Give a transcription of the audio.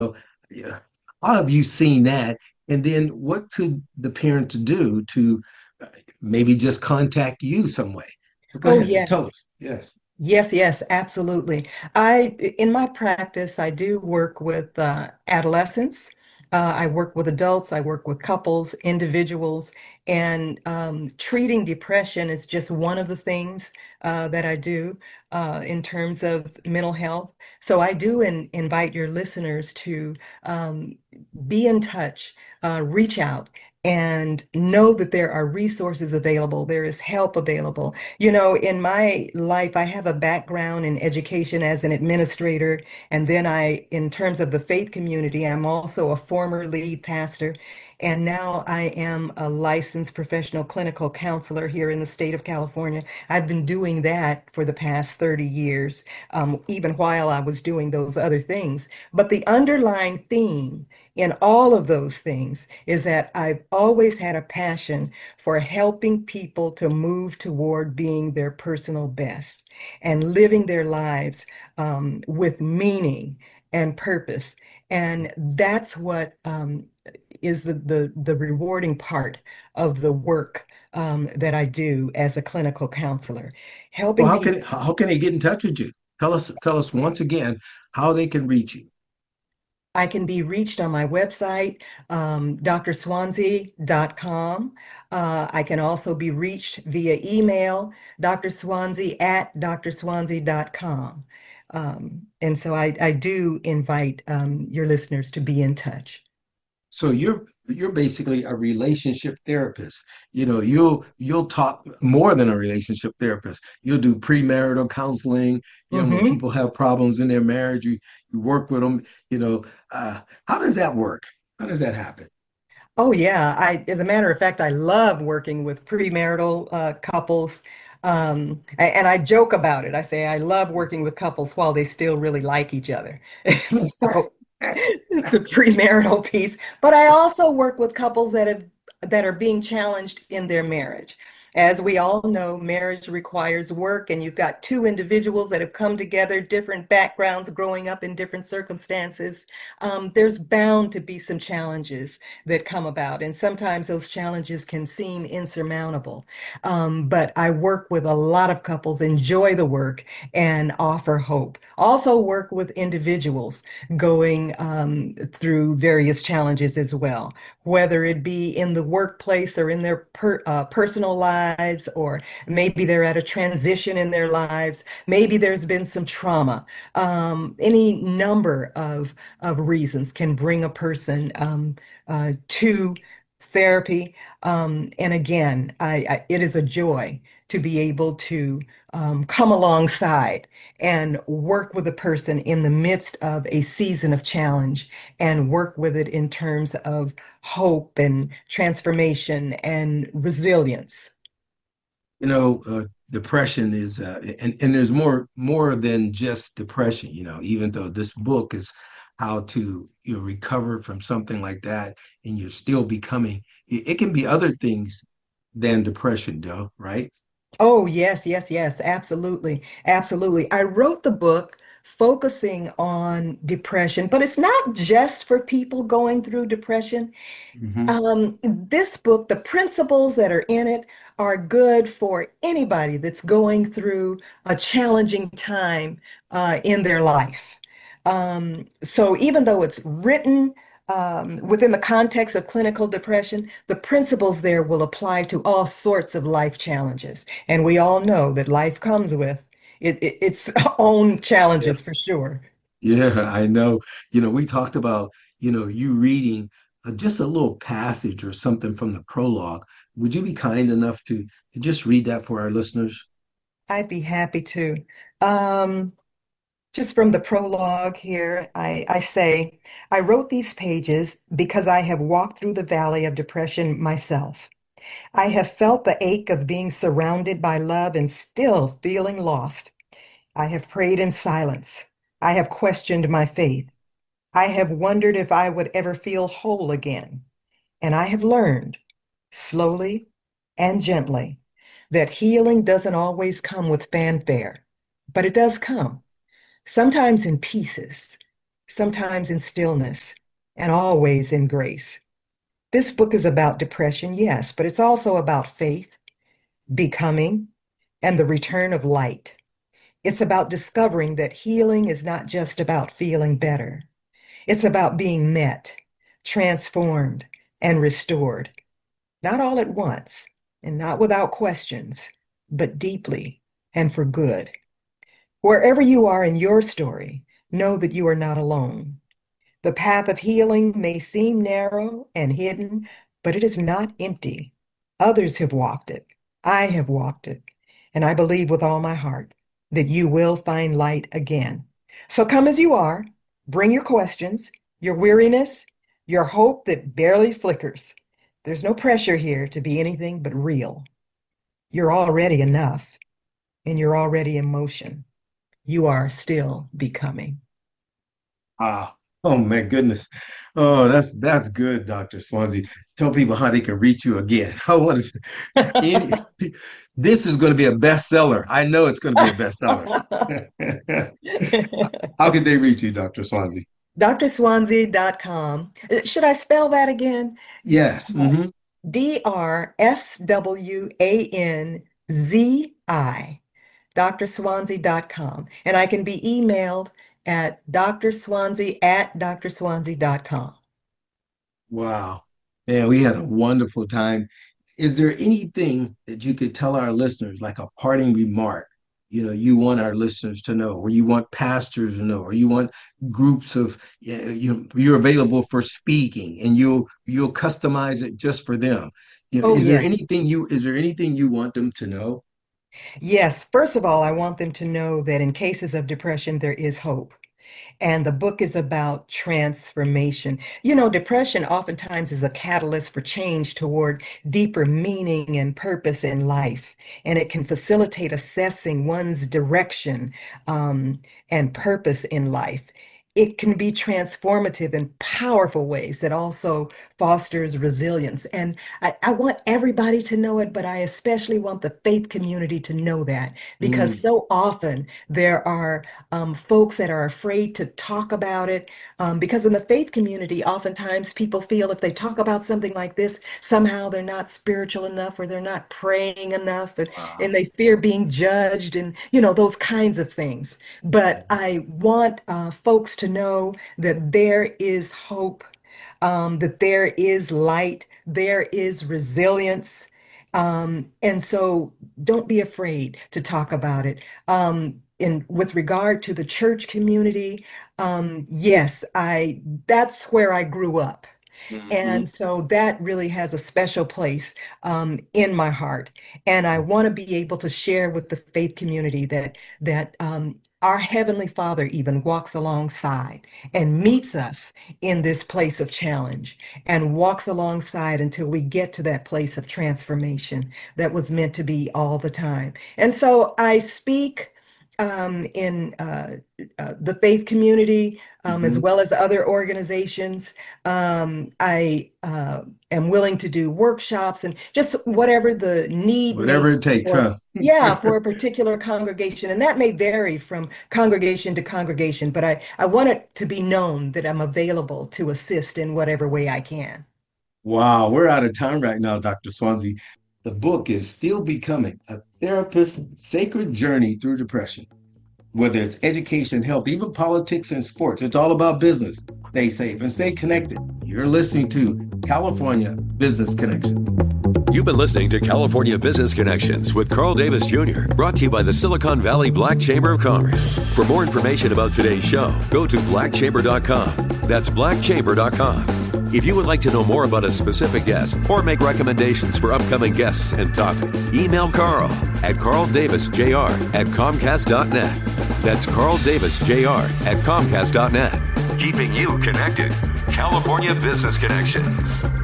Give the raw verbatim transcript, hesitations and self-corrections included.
Yeah. How have you seen that? And then what could the parents do to uh, maybe just contact you some way? But go Oh, ahead, tell yes. us. Yes. Yes, yes, absolutely. I, in my practice, I do work with uh, adolescents. Uh, I work with adults. I work with couples, individuals, and um, treating depression is just one of the things uh, that I do uh, in terms of mental health. So I do in, invite your listeners to um, be in touch, uh, reach out, and know that there are resources available. There is help available. You know, in my life, I have a background in education as an administrator. And then I, in terms of the faith community, I'm also a former lead pastor. And now I am a licensed professional clinical counselor here in the state of California. I've been doing that for the past thirty years, um, even while I was doing those other things. But the underlying theme in all of those things is that I've always had a passion for helping people to move toward being their personal best and living their lives um, with meaning and purpose. And that's what um, is the, the, the rewarding part of the work um, that I do as a clinical counselor, Well, helping how people. can how can they get in touch with you? Tell us tell us once again how they can reach you. I can be reached on my website, um, d r swansea dot com. Uh, I can also be reached via email, drswansea at d r swansea dot com. Um, and so I, I do invite um, your listeners to be in touch. So you're you're basically a relationship therapist. You know, you'll you'll talk more than a relationship therapist. You'll do premarital counseling. You know, when Mhm. people have problems in their marriage, you you work with them. You know, uh, how does that work? How does that happen? Oh yeah, I as a matter of fact, I love working with premarital uh, couples. Um, a- and I joke about it. I say I love working with couples while they still really like each other. So the premarital piece, but I also work with couples that have that are being challenged in their marriage. As we all know, marriage requires work, and you've got two individuals that have come together, different backgrounds, growing up in different circumstances. Um, there's bound to be some challenges that come about, and sometimes those challenges can seem insurmountable. Um, but I work with a lot of couples, enjoy the work, and offer hope. Also work with individuals going um, through various challenges as well, whether it be in the workplace or in their per, uh, personal lives, or maybe they're at a transition in their lives. Maybe there's been some trauma. Um, any number of, of reasons can bring a person um, uh, to therapy. Um, and again, I, I, it is a joy to be able to um, come alongside and work with a person in the midst of a season of challenge and work with it in terms of hope and transformation and resilience. You know, uh, depression is, uh, and and there's more more than just depression. You know, even though this book is how to you know recover from something like that, and you're still becoming. It, it can be other things than depression, though, right? Oh, yes, yes, yes, absolutely. Absolutely. I wrote the book focusing on depression, but it's not just for people going through depression. Hmm. Um, this book, the principles that are in it are good for anybody that's going through a challenging time uh, in their life. Um, so even though it's written um, within the context of clinical depression, the principles there will apply to all sorts of life challenges. And we all know that life comes with it, it, its own Yeah, challenges for sure. yeah, I know. You know, we talked about you know you reading uh, just a little passage or something from the prologue. Would you be kind enough to, to just read that for our listeners? I'd be happy to. Um, Just from the prologue here, I, I say, I wrote these pages because I have walked through the valley of depression myself. I have felt the ache of being surrounded by love and still feeling lost. I have prayed in silence. I have questioned my faith. I have wondered if I would ever feel whole again. And I have learned, slowly and gently, that healing doesn't always come with fanfare, but it does come. Sometimes in pieces, sometimes in stillness, and always in grace. This book is about depression, yes, but it's also about faith, becoming, and the return of light. It's about discovering that healing is not just about feeling better. It's about being met, transformed, and restored, not all at once and not without questions, but deeply and for good. Wherever you are in your story, know that you are not alone. The path of healing may seem narrow and hidden, but it is not empty. Others have walked it. I have walked it. And I believe with all my heart that you will find light again. So come as you are, bring your questions, your weariness, your hope that barely flickers. There's no pressure here to be anything but real. You're already enough, and you're already in motion. You are still becoming. Ah, oh my goodness. Oh, that's that's good, doctor Swansea. Tell people how they can reach you again. I want to any, this is going to be a bestseller. I know it's going to be a bestseller. How can they reach you, doctor Swansea? Dr Swansea dot com. Should I spell that again? Yes. Mm-hmm. D R S W A N Z I. Dr Swansea dot com. And I can be emailed at drswansea at dr swansea dot com. Wow. Man, we had a wonderful time. Is there anything that you could tell our listeners, like a parting remark, you know, you want our listeners to know, or you want pastors to know, or you want groups of, you know, you're available for speaking and you'll you'll customize it just for them. You know, Oh, is there yeah. anything you is there anything you want them to know? Yes. First of all, I want them to know that in cases of depression, there is hope. And the book is about transformation. You know, depression oftentimes is a catalyst for change toward deeper meaning and purpose in life. And it can facilitate assessing one's direction um, and purpose in life. It can be transformative in powerful ways that also fosters resilience. And I, I want everybody to know it, but I especially want the faith community to know that because Mm, so often there are um, folks that are afraid to talk about it. Um, because in the faith community, oftentimes people feel if they talk about something like this, somehow they're not spiritual enough or they're not praying enough, and, wow. and they fear being judged and, you know, those kinds of things. But I want uh, folks to know that there is hope, um, that there is light, there is resilience. Um, and so don't be afraid to talk about it. Um, in with regard to the church community, um, yes, I that's where I grew up. Mhm. And so that really has a special place um, in my heart. And I want to be able to share with the faith community that that um, our Heavenly Father even walks alongside and meets us in this place of challenge and walks alongside until we get to that place of transformation that was meant to be all the time. And so I speak um, in uh, uh, the faith community um, as Mhm. well as other organizations. Um, I uh, am willing to do workshops and just whatever the need may Whatever be it takes, for, huh? yeah, for a particular congregation. And that may vary from congregation to congregation, but I, I want it to be known that I'm available to assist in whatever way I can. Wow, we're out of time right now, doctor Swansea. The book is Still Becoming, a Therapist's Sacred Journey Through Depression. Whether it's education, health, even politics and sports, it's all about business. Stay safe and stay connected. You're listening to California Business Connections. You've been listening to California Business Connections with Carl Davis Junior, brought to you by the Silicon Valley Black Chamber of Commerce. For more information about today's show, go to black chamber dot com. That's black chamber dot com. If you would like to know more about a specific guest or make recommendations for upcoming guests and topics, email Carl at carl davis j r at comcast dot net. That's carl davis j r at comcast dot net. Keeping you connected. California Business Connections.